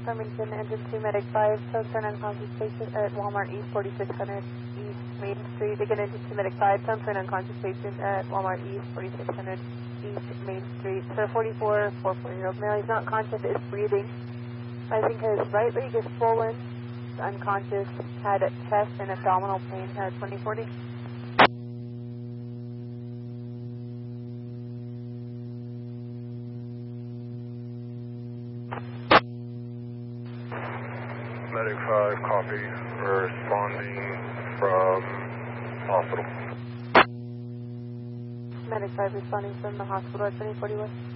Farmington, engine 2, medic 5, turn unconscious patient at Walmart East, 4600 East Main Street. Again, engine 2, medic 5, turn unconscious patient at Walmart East, 4600 East Main Street. Sir, 44-year-old male, he's not conscious, is breathing. I think his right leg is swollen, unconscious, had chest and abdominal pain, 2040. Medic 5, copy. Responding from hospital. Medic 5 responding from the hospital at 2040 West.